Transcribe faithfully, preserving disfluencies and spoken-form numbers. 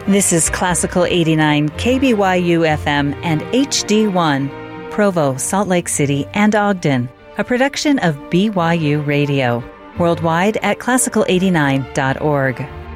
This is Classical eighty-nine K B Y U F M and H D one, Provo, Salt Lake City, and Ogden, a production of B Y U Radio, worldwide at classical eighty-nine dot org.